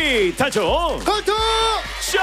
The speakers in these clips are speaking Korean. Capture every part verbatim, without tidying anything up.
퀴 탈출 컬투 쇼!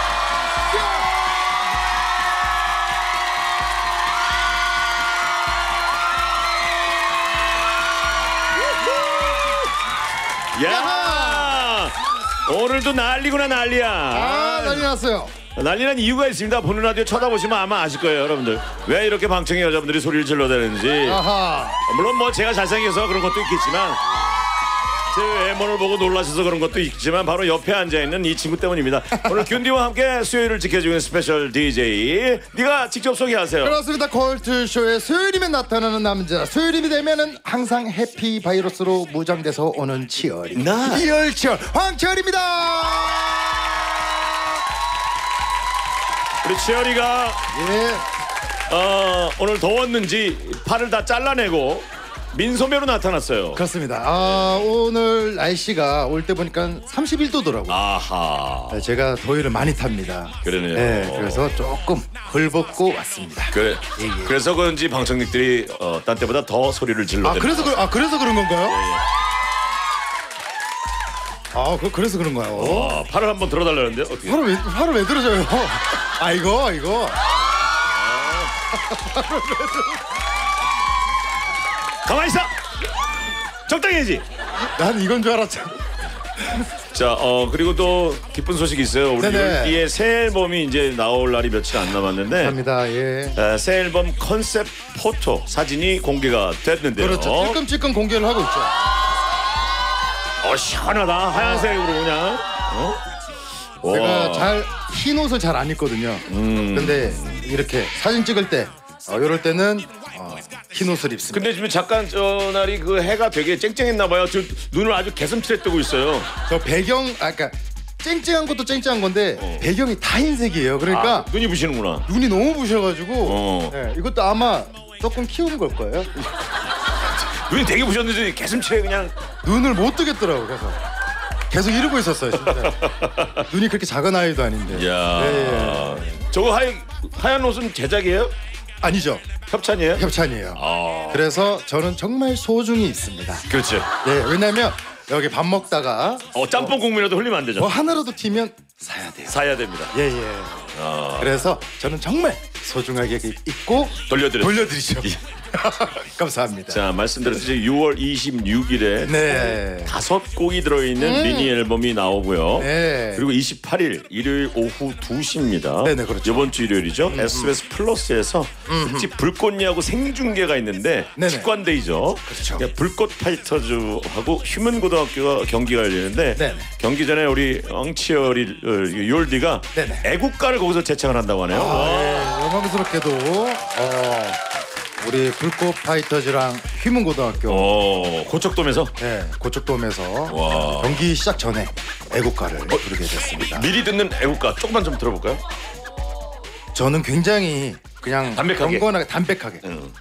야! 오늘도 난리구나 난리야. 아 난리 났어요. 난리난 이유가 있습니다. 보는 라디오 쳐다보시면 아마 아실 거예요, 여러분들. 왜 이렇게 방청객 여자분들이 소리를 질러대는지. 아하. 물론 뭐 제가 잘생겨서 그런 것도 있겠지만 제 외모를 보고 놀라셔서 그런 것도 있지만 바로 옆에 앉아있는 이 친구 때문입니다. 오늘 균디와 함께 수요일을 지켜주는 스페셜 디제이 네가 직접 소개하세요. 그렇습니다. 컬투쇼의 수요일이면 나타나는 남자. 수요일이 되면은 항상 해피 바이러스로 무장돼서 오는 치열이. 나. 이열치열 황치열입니다. 우리 치열이가 예. 어, 오늘 더웠는지 팔을 다 잘라내고 민소매로 나타났어요. 그렇습니다. 아 오늘 날씨가 올 때 보니까 삼십일 도더라고요. 아하. 제가 더위를 많이 탑니다. 그러네요. 네, 그래서 조금 헐벗고 왔습니다. 그래. 예, 예. 그래서 그런지 방청객들이 어, 딴 때보다 더 소리를 질러. 아 그래서 그, 아 그래서 그런 건가요? 아 그, 그래서 그런가요? 어, 팔을 한번 들어달라는데 어떻게? 팔을 왜 팔을 왜 들어줘요? 아 이거 이거. 가만히 있어. 적당히 해야지. 난 이건 줄 알았죠. 자, 어 그리고 또 기쁜 소식이 있어요. 우리 네네. 율디의 새 앨범이 이제 나올 날이 며칠 안 남았는데 감사합니다. 예. 에, 새 앨범 컨셉 포토 사진이 공개가 됐는데요. 그렇죠. 찔끔찔끔 공개를 하고 있죠. 어 시원하다. 하얀색으로 그냥. 어? 제가 와. 잘 흰 옷을 잘 안 입거든요. 음. 근데 이렇게 사진 찍을 때 어, 이럴 때는 어, 흰 옷을 입습니다. 근데 지금 잠깐 저 날이 그 해가 되게 쨍쨍했나 봐요. 저 눈을 아주 개슴츠레 뜨고 있어요. 저 배경 아까 그러니까 쨍쨍한 것도 쨍쨍한 건데 어. 배경이 다 흰색이에요. 그러니까 아, 눈이 부시는구나. 눈이 너무 부셔가지고 어. 네, 이것도 아마 조금 키우는 걸 거예요. 눈이 되게 부셨는데 개슴츠레 그냥. 눈을 못 뜨겠더라고. 그래서 계속 이러고 있었어요. 진짜. 눈이 그렇게 작은 아이도 아닌데. 야. 네. 저거 하얀 하얀 옷은 제작이에요? 아니죠. 협찬이에요? 협찬이에요. 아. 그래서 저는 정말 소중히 입습니다. 그렇죠. 네, 왜냐면 여기 밥 먹다가 어 짬뽕 국물이라도 흘리면 안 되죠. 뭐 하나라도 튀면 사야 돼요. 사야 됩니다. 예, 예. 아. 그래서 저는 정말 소중하게 입고 돌려드렸어요. 돌려드리죠. 감사합니다. 자, 말씀드렸듯이 유월 이십육일에 네. 다섯 곡이 들어있는 음. 미니 앨범이 나오고요. 네. 그리고 이십팔일 일요일 오후 두 시입니다. 네네, 그렇죠. 이번 주 일요일이죠. 에스비에스 플러스에서 특집 불꽃야구 생중계가 있는데 네네. 직관데이죠. 그렇죠. 그러니까 불꽃 파이터즈하고 휴먼 고등학교가 경기가 열리는데 네네. 경기 전에 우리 엉치열이 율디가 네네. 애국가를 거기서 제창을 한다고 하네요. 아, 네. 영광스럽게도 어, 우리 불꽃 파이터즈랑 휘문고등학교 어, 고척돔에서 네, 고척돔에서 와. 경기 시작 전에 애국가를 부르게 됐습니다. 미리 듣는 애국가 조금만 좀 들어볼까요? 저는 굉장히 그냥 담백하게. 경건하게 담백하게 응.